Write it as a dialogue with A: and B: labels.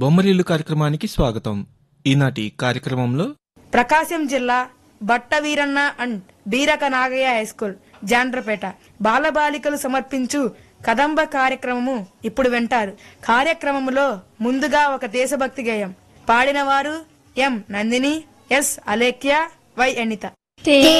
A: బొమ్మరిల్లు కార్యక్రమానికి స్వాగతం. ఈనాటి కార్యక్రమంలో
B: ప్రకాశం జిల్లా బట్టవీరన్న అండ్ బీరక నాగయ్య హైస్కూల్ జాండ్రపేట బాలబాలికలు సమర్పించు కదంబ కార్యక్రమము ఇప్పుడు వింటారు. కార్యక్రమములో ముందుగా ఒక దేశభక్తి గేయం పాడిన వారు ఎం నందిని, ఎస్ అలేఖ్య, వై అనిత.